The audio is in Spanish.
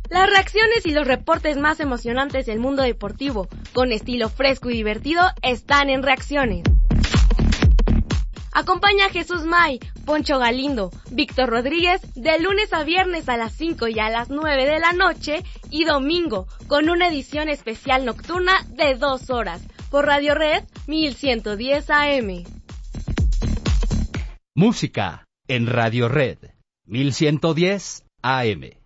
Las reacciones y los reportes más emocionantes del mundo deportivo, con estilo fresco y divertido, están en Reacciones. Acompaña a Jesús May, Poncho Galindo, Víctor Rodríguez de lunes a viernes a las 5 y a las 9 de la noche y domingo con una edición especial nocturna de 2 horas por Radio Red 1110 AM. Música en Radio Red 1110 AM.